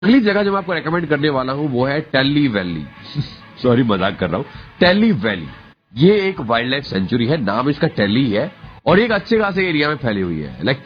अगली जगह जो मैं आपको रेकमेंड करने वाला हूं वो है टेल्ली वैली। सॉरी, मजाक कर रहा हूं। टेल्ली वैली ये एक वाइल्ड लाइफ सेंचुरी है, नाम इसका टेल्ली है और एक अच्छे खासे एरिया में फैली हुई है। लाइक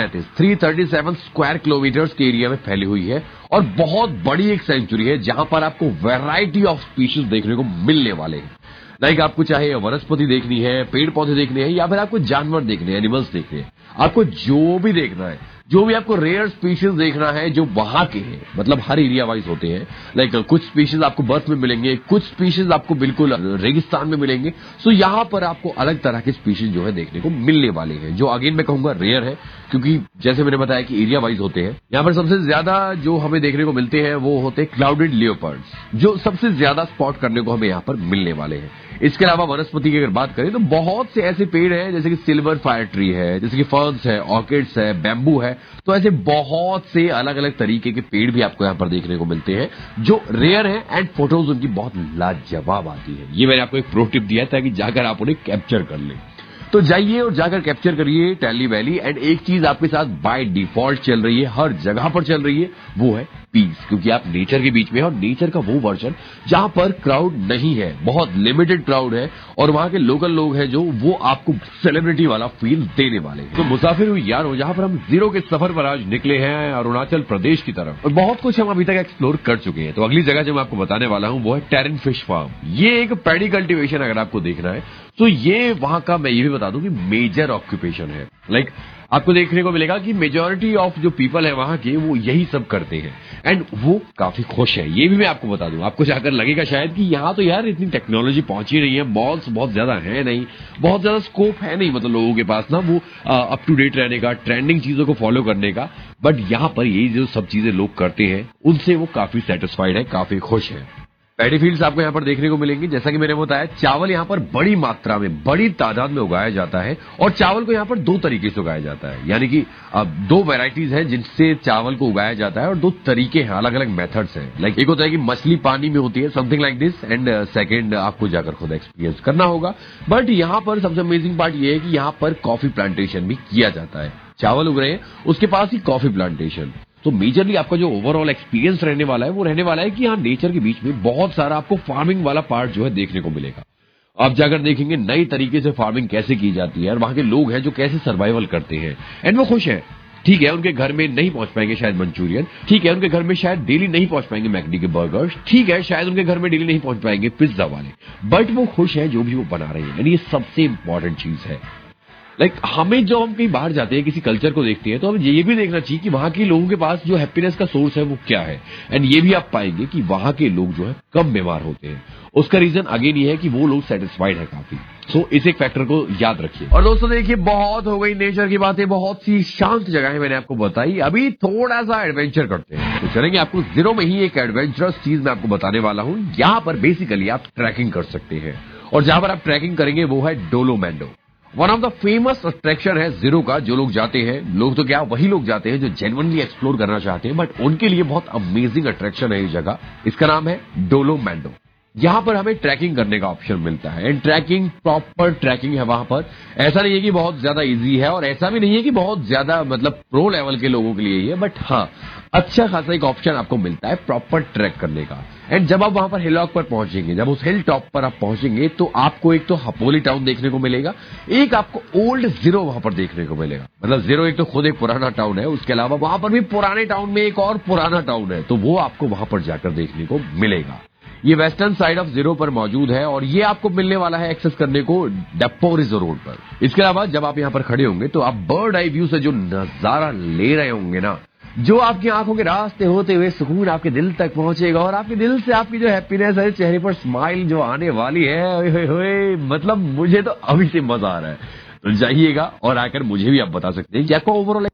337 स्क्वायर किलोमीटर्स के एरिया में फैली हुई है और बहुत बड़ी एक सेंचुरी है जहां पर आपको वैरायटी ऑफ स्पीशीज देखने को मिलने वाले हैं। लाइक आपको चाहे वनस्पति देखनी है, पेड़ पौधे देखने हैं या फिर आपको जानवर देखने हैं, एनिमल्स देखने हैं, आपको जो भी देखना है, जो भी आपको रेयर स्पीशीज देखना है जो वहां के हैं, मतलब हर एरिया वाइज होते हैं। लाइक कुछ स्पीशीज आपको बर्फ में मिलेंगे, कुछ स्पीशीज आपको बिल्कुल रेगिस्तान में मिलेंगे। सो यहां पर आपको अलग तरह के स्पीशीज जो है देखने को मिलने वाले हैं, जो अगेन मैं कहूंगा रेयर है, क्योंकि जैसे मैंने बताया कि एरिया वाइज होते हैं। यहां पर सबसे ज्यादा जो हमें देखने को मिलते हैं वो होते हैं क्लाउडेड लियोपर्ड्स, जो सबसे ज्यादा स्पॉट करने को हमें यहां पर मिलने वाले हैं। इसके अलावा वनस्पति की अगर बात करें तो बहुत से ऐसे पेड़ हैं, जैसे कि सिल्वर फायर ट्री है, जैसे कि फर्न्स है, ऑर्किड्स है, बैम्बू है। तो ऐसे बहुत से अलग अलग तरीके के पेड़ भी आपको यहां पर देखने को मिलते हैं जो रेयर है एंड फोटोज उनकी बहुत लाजवाब आती है। ये मैंने आपको एक प्रो टिप दिया है ताकि जाकर आप उन्हें कैप्चर कर लें। तो जाइए और जाकर कैप्चर करिए टेल्ली वैली। एंड एक चीज आपके साथ बाय डिफॉल्ट चल रही है, हर जगह पर चल रही है, वो है पीस, क्योंकि आप नेचर के बीच में हैं और नेचर का वो वर्जन जहां पर क्राउड नहीं है, बहुत लिमिटेड क्राउड है और वहां के लोकल लोग हैं जो वो आपको सेलिब्रिटी वाला फील देने वाले हैं। तो मुसाफिर हुई यार हो, जहां पर हम जीरो के सफर पर आज निकले हैं अरुणाचल प्रदेश की तरफ और बहुत कुछ हम अभी तक एक्सप्लोर कर चुके हैं। तो अगली जगह जो मैं आपको बताने वाला हूं वो है टेरन फिश फार्म। ये एक पैडी कल्टीवेशन अगर आपको देखना है तो ये वहां का, मैं ये भी बता दूं कि मेजर ऑक्यूपेशन है। लाइक आपको देखने को मिलेगा कि मेजॉरिटी ऑफ जो पीपल है वहां के वो यही सब करते हैं एंड वो काफी खुश है। ये भी मैं आपको बता दूं, आपको जाकर लगेगा शायद कि यहाँ तो यार इतनी टेक्नोलॉजी पहुंची नहीं है, मॉल्स बहुत ज्यादा है नहीं, बहुत ज्यादा स्कोप है नहीं, मतलब लोगों के पास ना वो अप टू डेट रहने का, ट्रेंडिंग चीजों को फॉलो करने का। बट यहाँ पर ये जो सब चीजें लोग करते हैं उनसे वो काफी सेटिस्फाइड है, काफी खुश है। पैडी फील्ड्स आपको यहाँ पर देखने को मिलेंगे। जैसा कि मैंने बताया, चावल यहाँ पर बड़ी मात्रा में, बड़ी तादाद में उगाया जाता है और चावल को यहाँ पर दो तरीके से उगाया जाता है, यानी कि दो वैरायटीज हैं जिनसे चावल को उगाया जाता है और दो तरीके हैं, अलग अलग मेथड्स हैं। लाइक एक होता है कि मछली पानी में होती है, something like this, and second आपको जाकर खुद एक्सपीरियंस करना होगा। बट यहाँ पर सबसे अमेजिंग पार्ट ये है कि यहाँ पर कॉफी प्लांटेशन भी किया जाता है। चावल उग रहे हैं, उसके पास ही कॉफी प्लांटेशन। तो मेजरली आपका जो ओवरऑल एक्सपीरियंस रहने वाला है वो रहने वाला है कि यहाँ नेचर के बीच में बहुत सारा आपको फार्मिंग वाला पार्ट जो है देखने को मिलेगा। आप जाकर देखेंगे नई तरीके से फार्मिंग कैसे की जाती है और वहां के लोग हैं जो कैसे सर्वाइवल करते हैं एंड वो खुश है। ठीक है, उनके घर में नहीं पहुंच पाएंगे शायद मंचूरियन, ठीक है उनके घर में शायद डेली नहीं पहुंच पाएंगे मैकडी के बर्गर्स, ठीक है शायद उनके घर में डेली नहीं पहुंच पाएंगे पिज्जा वाले, बट वो खुश है जो भी वो बना रहे हैं। यानी ये सबसे इंपॉर्टेंट चीज है। लाइक हमें जो हम कहीं बाहर जाते हैं, किसी कल्चर को देखते हैं, तो हमें ये भी देखना चाहिए कि वहां के लोगों के पास जो हैप्पीनेस का सोर्स है वो क्या है। एंड ये भी आप पाएंगे कि वहां के लोग जो है कम बीमार होते हैं। उसका रीजन अगेन ये है कि वो लोग सेटिस्फाइड है काफी। सो इस एक फैक्टर को याद रखिए। और दोस्तों देखिए, बहुत हो गई नेचर की बातें, बहुत सी शांत जगहें मैंने आपको बताई। अभी थोड़ा सा एडवेंचर करते हैं, तो चलेंगे आपको जीरो में ही एक एडवेंचरस चीज मैं आपको बताने वाला हूं। यहाँ पर बेसिकली आप ट्रैकिंग कर सकते हैं और जहां पर आप ट्रैकिंग करेंगे वो है डोलोमैंडो। One of the famous attraction है जीरो का। जो लोग जाते हैं, लोग तो क्या वही लोग जाते हैं जो जेन्युइनली एक्सप्लोर करना चाहते हैं, बट उनके लिए बहुत अमेजिंग अट्रैक्शन है ये जगह। इसका नाम है डोलोमैंडो। यहां पर हमें ट्रैकिंग करने का ऑप्शन मिलता है एंड ट्रैकिंग, प्रॉपर ट्रैकिंग है वहां पर। ऐसा नहीं है कि बहुत ज्यादा इजी है और ऐसा भी नहीं है कि बहुत ज्यादा मतलब प्रो लेवल के लोगों के लिए ही है, बट हाँ अच्छा खासा एक ऑप्शन आपको मिलता है प्रॉपर ट्रैक करने का। एंड जब आप वहां पर हिलॉक पर पहुंचेंगे, जब उस हिल टॉप पर आप पहुंचेंगे, तो आपको एक तो हपोली टाउन देखने को मिलेगा, एक आपको ओल्ड जीरो वहां पर देखने को मिलेगा। मतलब जीरो एक तो खुद एक पुराना टाउन है, उसके अलावा वहां पर भी पुराने टाउन में एक और पुराना टाउन है, तो वो आपको वहां पर जाकर देखने को मिलेगा। ये वेस्टर्न साइड ऑफ जीरो पर मौजूद है और ये आपको मिलने वाला है एक्सेस करने को डेप्पो रिजो रोड पर। इसके अलावा जब आप यहाँ पर खड़े होंगे तो आप बर्ड आई व्यू से जो नजारा ले रहे होंगे ना, जो आपकी आंखों के रास्ते होते हुए सुकून आपके दिल तक पहुंचेगा और आपके दिल से आपकी जो हैप्पीनेस है, चेहरे पर स्माइल जो आने वाली है, ओए होए, मतलब मुझे तो अभी से मजा आ रहा है। तो जाइएगा और आकर मुझे भी आप बता सकते हैं कि आपका ओवरऑल